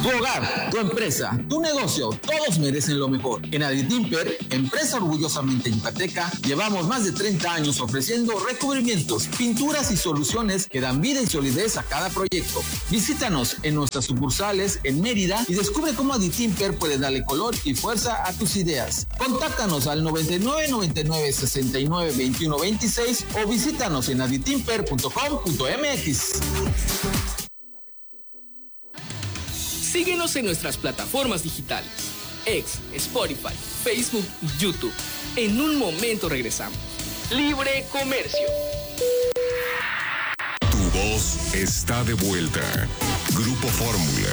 Tu hogar, tu empresa, tu negocio, todos merecen lo mejor. En Aditimper, empresa orgullosamente yucateca, llevamos más de 30 años ofreciendo recubrimientos, pinturas y soluciones que dan vida y solidez a cada proyecto. Visítanos en nuestras sucursales en Mérida y descubre cómo Aditimper puede darle color y fuerza a tus ideas. Contáctanos al 99 99 69 21 26 o visítanos en aditimper.com.mx. Síguenos en nuestras plataformas digitales, X, Spotify, Facebook y YouTube. En un momento regresamos. Libre Comercio. Tu voz está de vuelta. Grupo Fórmula.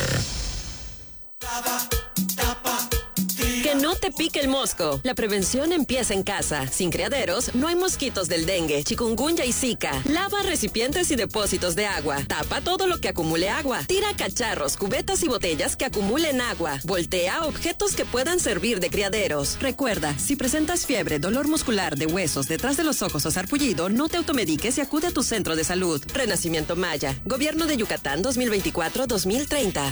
Que no te pique el mosco. La prevención empieza en casa. Sin criaderos, no hay mosquitos del dengue, chikungunya y zika. Lava recipientes y depósitos de agua. Tapa todo lo que acumule agua. Tira cacharros, cubetas y botellas que acumulen agua. Voltea objetos que puedan servir de criaderos. Recuerda, si presentas fiebre, dolor muscular de huesos detrás de los ojos o sarpullido, no te automediques y acude a tu centro de salud. Renacimiento Maya. Gobierno de Yucatán 2024-2030.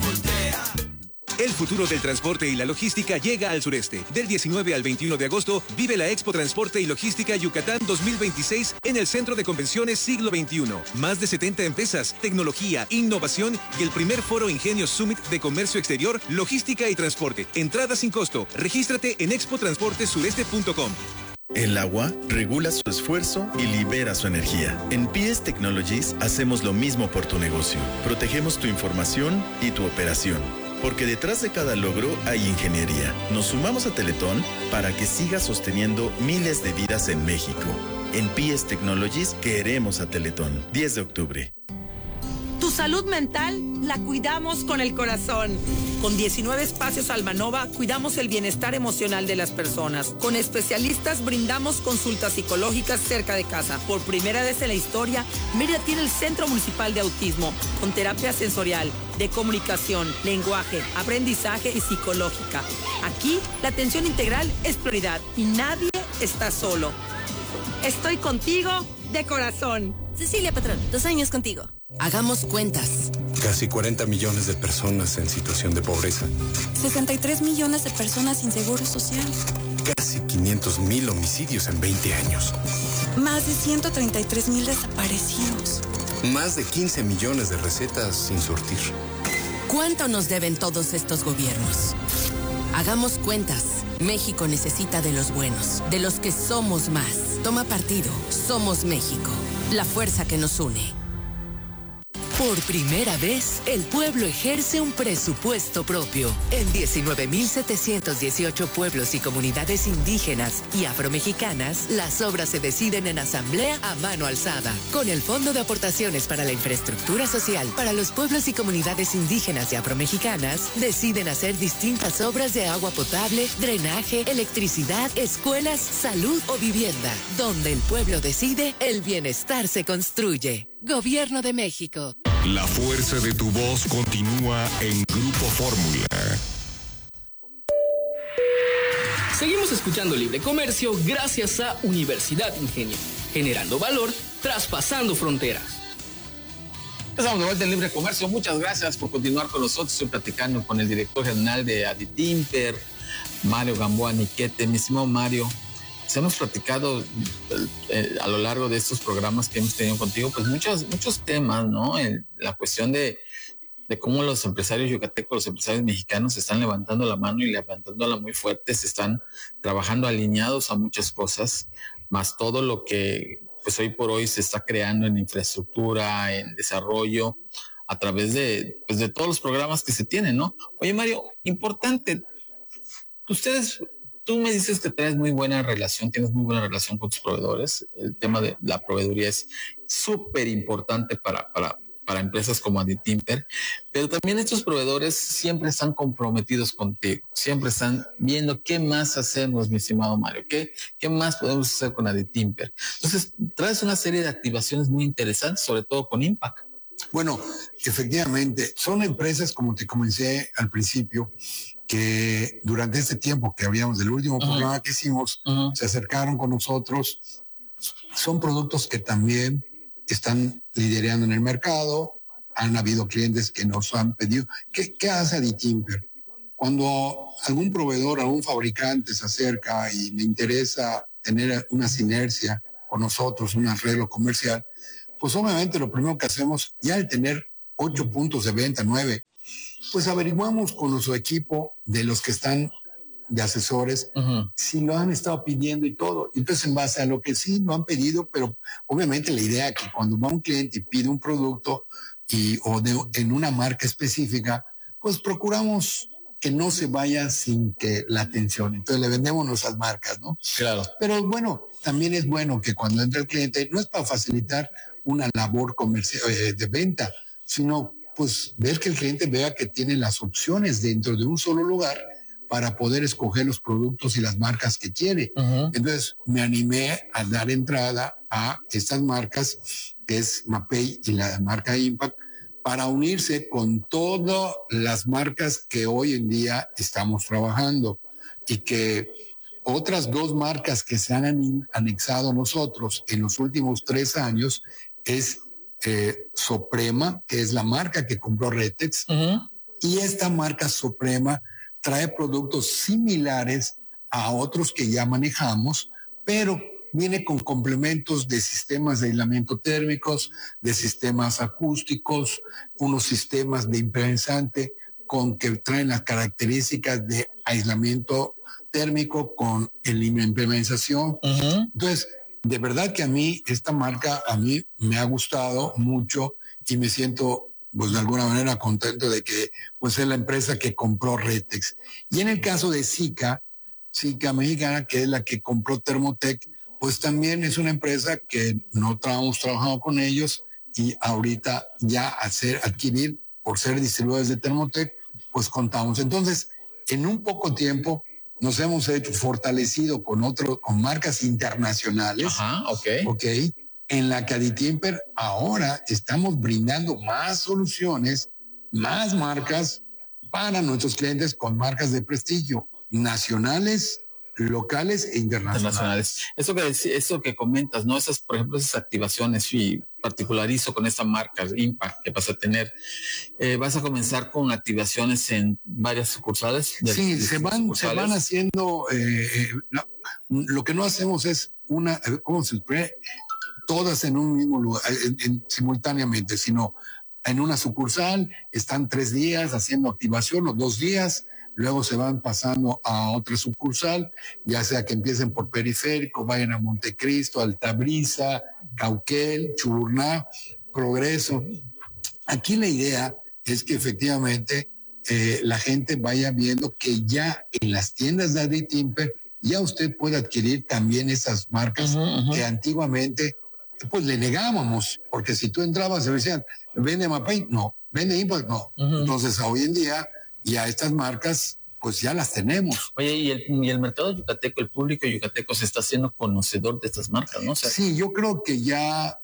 El futuro del transporte y la logística llega al sureste. Del 19 al 21 de agosto, vive la Expo Transporte y Logística Yucatán 2026 en el Centro de Convenciones Siglo XXI. Más de 70 empresas, tecnología, innovación y el primer foro Ingenio Summit de Comercio Exterior, Logística y Transporte. Entrada sin costo. Regístrate en expotransportesureste.com. El agua regula su esfuerzo y libera su energía. En PS Technologies hacemos lo mismo por tu negocio. Protegemos tu información y tu operación. Porque detrás de cada logro hay ingeniería. Nos sumamos a Teletón para que siga sosteniendo miles de vidas en México. En PS Technologies queremos a Teletón. 10 de octubre. Tu salud mental la cuidamos con el corazón. Con 19 espacios Almanova cuidamos el bienestar emocional de las personas. Con especialistas brindamos consultas psicológicas cerca de casa. Por primera vez en la historia, Mérida tiene el Centro Municipal de Autismo, con terapia sensorial, de comunicación, lenguaje, aprendizaje y psicológica. Aquí, la atención integral es prioridad y nadie está solo. Estoy contigo de corazón. Cecilia Patrón, 2 años contigo. Hagamos cuentas. Casi 40 millones de personas en situación de pobreza. 63 millones de personas sin seguro social. Casi 500,000 homicidios en 20 años. Más de 133,000 desaparecidos. Más de 15 millones de recetas sin surtir. ¿Cuánto nos deben todos estos gobiernos? Hagamos cuentas. México necesita de los buenos, de los que somos más. Toma partido. Somos México. La fuerza que nos une. Por primera vez, el pueblo ejerce un presupuesto propio. En 19,718 pueblos y comunidades indígenas y afromexicanas, las obras se deciden en asamblea a mano alzada. Con el Fondo de Aportaciones para la Infraestructura Social para los pueblos y comunidades indígenas y afromexicanas, deciden hacer distintas obras de agua potable, drenaje, electricidad, escuelas, salud o vivienda. Donde el pueblo decide, el bienestar se construye. Gobierno de México. La fuerza de tu voz continúa en Grupo Fórmula. Seguimos escuchando Libre Comercio gracias a Universidad Ingenio, generando valor, traspasando fronteras. Estamos de vuelta en Libre Comercio. Muchas gracias por continuar con nosotros. Estoy platicando con el director general de Aditimper, Mario Gamboa Niquete. Mi estimado Mario, hemos platicado a lo largo de estos programas que hemos tenido contigo, pues muchos temas, ¿no? La cuestión de cómo los empresarios yucatecos, los empresarios mexicanos se están levantando la mano y levantándola muy fuerte, se están trabajando alineados a muchas cosas, más todo lo que pues hoy por hoy se está creando en infraestructura, en desarrollo, a través de todos los programas que se tienen, ¿no? Oye, Mario, importante, tú me dices que tienes muy buena relación, tienes muy buena relación con tus proveedores. El tema de la proveeduría es súper importante para empresas como Aditimper, pero también estos proveedores siempre están comprometidos contigo, siempre están viendo qué más hacemos, mi estimado Mario, qué más podemos hacer con Aditimper. Entonces, traes una serie de activaciones muy interesantes, sobre todo con Impact. Bueno, efectivamente, son empresas, como te comenté al principio, que durante este tiempo que habíamos del último programa que hicimos, se acercaron con nosotros. Son productos que también están liderando en el mercado, han habido clientes que nos han pedido. ¿Qué hace Aditimper? Cuando algún proveedor, algún fabricante se acerca y le interesa tener una sinergia con nosotros, un arreglo comercial, pues obviamente lo primero que hacemos, ya al tener 8 puntos de venta, 9, pues averiguamos con nuestro equipo de los que están de asesores, si lo han estado pidiendo y todo. Entonces, en base a lo que sí lo han pedido, pero obviamente la idea es que cuando va un cliente y pide un producto en una marca específica, pues procuramos que no se vaya sin que la atención. Entonces le vendemos nuestras marcas, ¿no? Claro. Pero bueno, también es bueno que cuando entra el cliente, no es para facilitar una labor comercial de venta, sino pues ver que el cliente vea que tiene las opciones dentro de un solo lugar para poder escoger los productos y las marcas que quiere. Entonces me animé a dar entrada a estas marcas, que es Mapei y la marca Impact, para unirse con todas las marcas que hoy en día estamos trabajando, y que otras 2 marcas que se han anexado a nosotros en los últimos 3 años es Soprema, que es la marca que compró Retex, y esta marca Soprema trae productos similares a otros que ya manejamos, pero viene con complementos de sistemas de aislamiento térmicos, de sistemas acústicos, unos sistemas de impermeabilizante con que traen las características de aislamiento térmico con el impermeabilización. Entonces, de verdad que a mí, esta marca, a mí me ha gustado mucho y me siento, pues de alguna manera contento de que pues es la empresa que compró Retex. Y en el caso de Sika Mexicana, que es la que compró Thermotec, pues también es una empresa que no hemos trabajado con ellos, y ahorita ya adquirir por ser distribuidores de Thermotec, pues contamos. Entonces, en un poco tiempo nos hemos fortalecido con marcas internacionales. Ok. En la que Aditimper ahora estamos brindando más soluciones, más marcas para nuestros clientes con marcas de prestigio nacionales, locales e internacionales. Eso que comentas, ¿no? Esas, por ejemplo, esas activaciones, y particularizo con esta marca Impact que vas a tener, vas a comenzar con activaciones en varias sucursales. Sí, se van haciendo, lo que no hacemos es todas en un mismo lugar, simultáneamente, sino en una sucursal están 3 días haciendo activación, o 2 días, luego se van pasando a otra sucursal, ya sea que empiecen por Periférico, vayan a Montecristo, Altabrisa, Cauquel, Chuburná, Progreso. Aquí la idea es que efectivamente la gente vaya viendo que ya en las tiendas de Aditimper ya usted puede adquirir también esas marcas que antiguamente pues le negábamos, porque si tú entrabas y decían, ¿vende Mapei? No. ¿Vende Impact? No. Entonces hoy en día ya estas marcas pues ya las tenemos. Oye, y el mercado yucateco, el público yucateco se está haciendo conocedor de estas marcas, ¿no? O sea, sí, yo creo que ya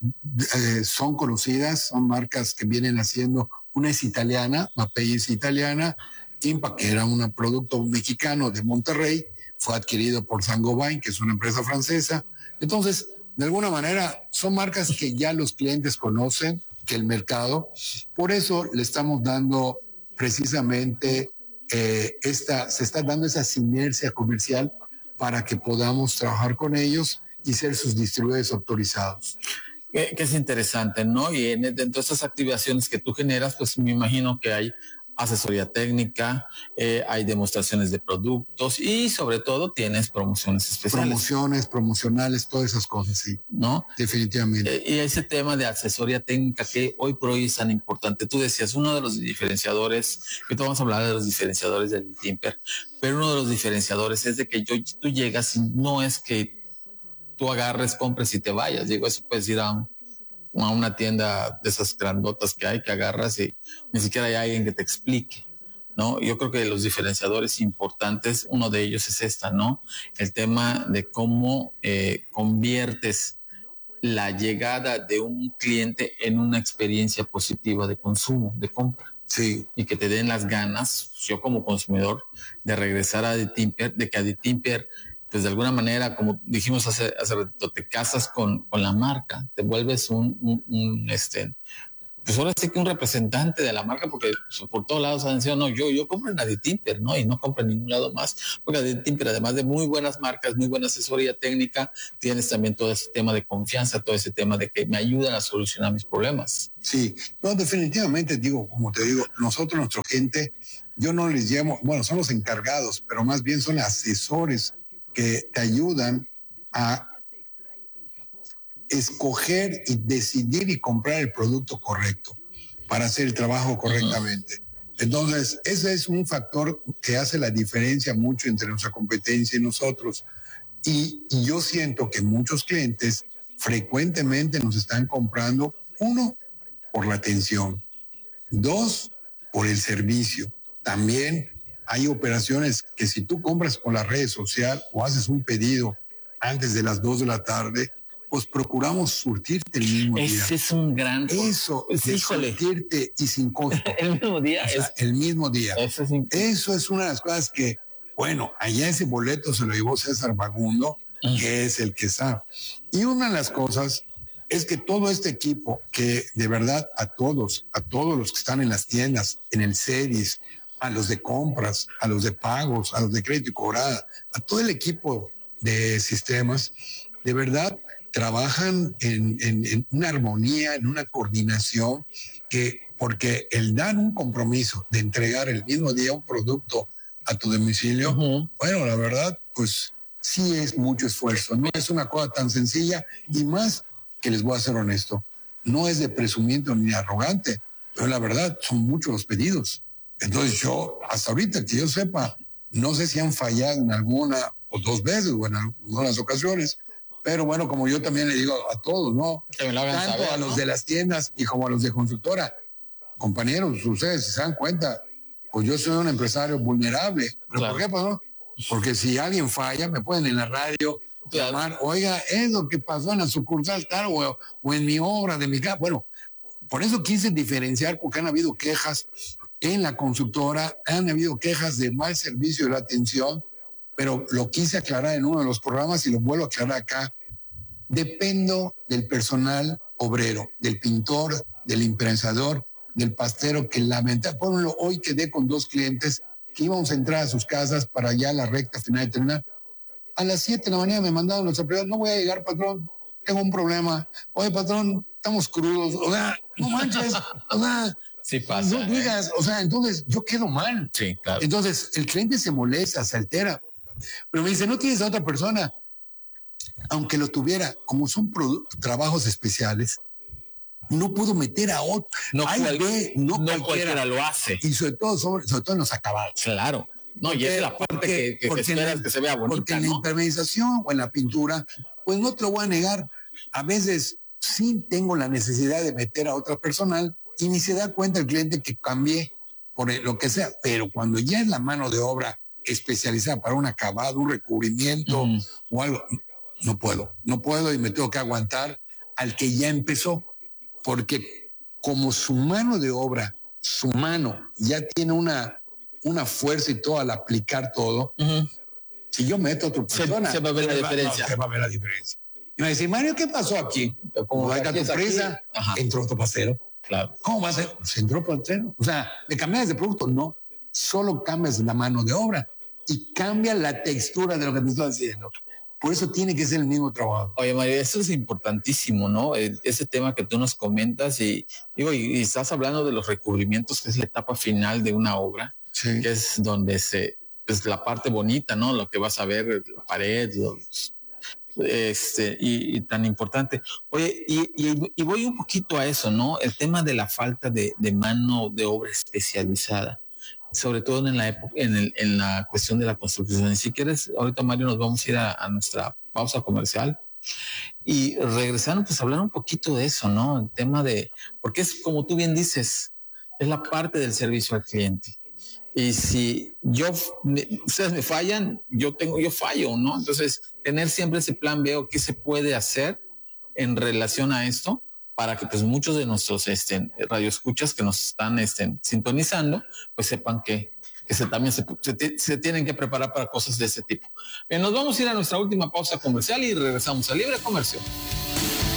son conocidas, son marcas que vienen haciendo. Una es italiana, Mapei es italiana, Impact, que era un producto mexicano de Monterrey, fue adquirido por Saint-Gobain, que es una empresa francesa. Entonces, de alguna manera, son marcas que ya los clientes conocen, que el mercado. Por eso le estamos dando precisamente se está dando esa sinergia comercial para que podamos trabajar con ellos y ser sus distribuidores autorizados. Que es interesante, ¿no? Y dentro de estas activaciones que tú generas, pues me imagino que hay asesoría técnica, hay demostraciones de productos y sobre todo tienes promociones especiales. Promociones, promocionales, todas esas cosas, sí. ¿No? Definitivamente. Y ese tema de asesoría técnica que hoy por hoy es tan importante. Tú decías, uno de los diferenciadores, que vamos a hablar de los diferenciadores del Aditimper, pero uno de los diferenciadores es de que tú llegas y no es que tú agarres, compres y te vayas. Digo, eso puedes ir a una tienda de esas grandotas que hay, que agarras y ni siquiera hay alguien que te explique, ¿no? Yo creo que los diferenciadores importantes, uno de ellos es ¿no? El tema de cómo conviertes la llegada de un cliente en una experiencia positiva de consumo, de compra. Sí. Y que te den las ganas, yo como consumidor, de regresar a Aditimper, de que Aditimper, pues de alguna manera, como dijimos hace rato, te casas con la marca, te vuelves pues ahora sí que un representante de la marca, porque pues, por todos lados han dicho, no, yo compro en Aditimper, ¿no? Y no compro en ningún lado más, porque Aditimper, además de muy buenas marcas, muy buena asesoría técnica, tienes también todo ese tema de confianza, todo ese tema de que me ayudan a solucionar mis problemas. Sí, no, definitivamente, digo, como te digo, nosotros, nuestra gente, yo no les llamo, bueno, son los encargados, pero más bien son asesores que te ayudan a escoger y decidir y comprar el producto correcto para hacer el trabajo correctamente. Entonces, ese es un factor que hace la diferencia mucho entre nuestra competencia y nosotros. Y yo siento que muchos clientes frecuentemente nos están comprando, 1, por la atención, 2, por el servicio. También hay operaciones que si tú compras por las redes sociales o haces un pedido antes de las 2 de la tarde, pues procuramos surtirte el mismo día. Ese es un gran... Eso, de surtirte y sin costo. El mismo día. O sea, el mismo día. Eso es una de las cosas que, bueno, allá ese boleto se lo llevó César Bagundo, que es el que sabe. Y una de las cosas es que todo este equipo, que de verdad a todos los que están en las tiendas, en el CEDIS, a los de compras, a los de pagos, a los de crédito y cobrada, a todo el equipo de sistemas, de verdad trabajan en una armonía, en una coordinación, porque el dar un compromiso de entregar el mismo día un producto a tu domicilio, bueno, la verdad, pues sí es mucho esfuerzo, no es una cosa tan sencilla, y más que les voy a ser honesto, no es de presumimiento ni arrogante, pero la verdad son muchos los pedidos. Entonces yo, hasta ahorita que yo sepa, no sé si han fallado en alguna o 2 veces o en algunas ocasiones, pero bueno, como yo también le digo a todos, ¿no? Que me lo hagan tanto saber, a los de las tiendas y como a los de constructora, compañeros, ustedes si se dan cuenta, pues yo soy un empresario vulnerable. ¿Pero claro. ¿Por qué pasó? Porque si alguien falla, me pueden en la radio llamar, oiga, es lo que pasó en la sucursal tal o en mi obra de mi casa. Bueno, por eso quise diferenciar, porque han habido quejas en la constructora, han habido quejas de mal servicio de la atención, pero lo quise aclarar en uno de los programas y lo vuelvo a aclarar acá. Dependo del personal obrero, del pintor, del imprensador, del pastero, que lamentablemente, hoy quedé con 2 clientes que íbamos a entrar a sus casas para ya la recta final de terminar. A las 7 de la mañana me mandaron los empleados, no voy a llegar, patrón, tengo un problema. Oye, patrón, estamos crudos, o sea, no manches, o sea, sí pasa, no digas, o sea, entonces yo quedo mal. Sí, claro. Entonces el cliente se molesta, se altera, pero me dice, ¿no tienes a otra persona? Aunque lo tuviera, como son trabajos especiales, no puedo meter a otro. No cualquiera lo hace. Y sobre todo en los acabados. Claro. No, y es la parte que esperas que se vea bonita, porque en la impermeabilización o en la pintura, pues no te lo voy a negar. A veces sí tengo la necesidad de meter a otra personal y ni se da cuenta el cliente que cambié por lo que sea. Pero cuando ya es la mano de obra especializada para un acabado, un recubrimiento o algo, no puedo y me tengo que aguantar al que ya empezó, porque como su mano de obra, su mano ya tiene una fuerza y todo al aplicar todo, si yo meto a otra persona, se va a ver la diferencia. Se va a ver la diferencia. Y me va a decir, Mario, ¿qué pasó aquí? Como acá tu prisa, entró otro pastero. Claro. ¿Cómo va a ser? Se entró pastero. O sea, ¿le cambias de producto? No, solo cambias la mano de obra y cambia la textura de lo que te estoy haciendo. Por eso tiene que ser el mismo trabajo. Oye, Mario, eso es importantísimo, ¿no? Ese tema que tú nos comentas y estás hablando de los recubrimientos, que es la etapa final de una obra, sí, que es donde es la parte bonita, ¿no? Lo que vas a ver, la pared, y tan importante. Oye, y voy un poquito a eso, ¿no? El tema de la falta de mano de obra especializada, sobre todo en la época, en la cuestión de la construcción. Y si quieres, ahorita, Mario, nos vamos a ir a nuestra pausa comercial y regresando, pues hablar un poquito de eso, ¿no? El tema de, porque es como tú bien dices, es la parte del servicio al cliente. Y si ustedes me fallan, yo fallo, ¿no? Entonces, tener siempre ese plan B o qué se puede hacer en relación a esto, para que pues muchos de nuestros radioescuchas que nos están sintonizando, pues sepan que también se tienen que preparar para cosas de ese tipo. Nos vamos a ir a nuestra última pausa comercial y regresamos a Libre Comercio.